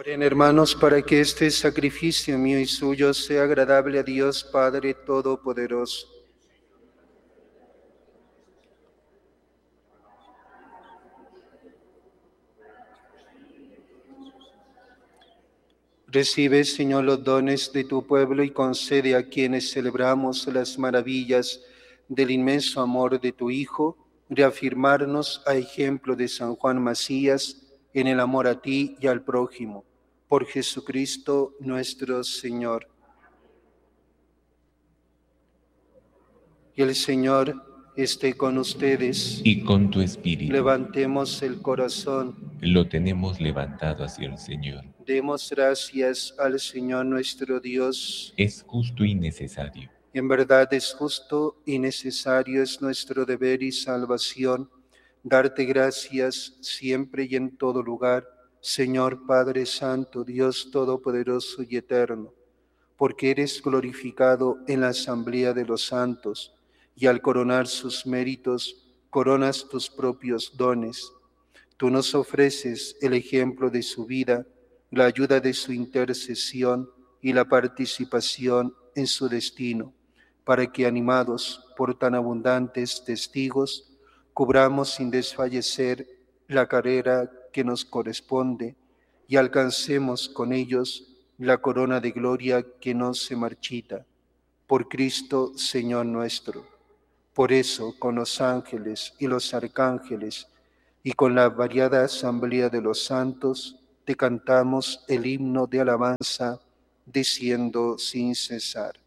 Oren, hermanos, para que este sacrificio mío y suyo sea agradable a Dios Padre Todopoderoso. Recibe, Señor, los dones de tu pueblo y concede a quienes celebramos las maravillas del inmenso amor de tu Hijo, reafirmarnos a ejemplo de San Juan Macías en el amor a ti y al prójimo. Por Jesucristo nuestro Señor. Y el Señor esté con ustedes. Y con tu espíritu. Levantemos el corazón. Lo tenemos levantado hacia el Señor. Demos gracias al Señor nuestro Dios. Es justo y necesario. En verdad es justo y necesario, es nuestro deber y salvación, darte gracias siempre y en todo lugar, Señor Padre Santo, Dios Todopoderoso y Eterno, porque eres glorificado en la asamblea de los santos, y al coronar sus méritos, coronas tus propios dones. Tú nos ofreces el ejemplo de su vida, la ayuda de su intercesión y la participación en su destino, para que, animados por tan abundantes testigos, cubramos sin desfallecer la carrera que nos corresponde y alcancemos con ellos la corona de gloria que no se marchita. Por Cristo, Señor nuestro. Por eso, con los ángeles y los arcángeles, y con la variada asamblea de los santos, te cantamos el himno de alabanza, diciendo sin cesar.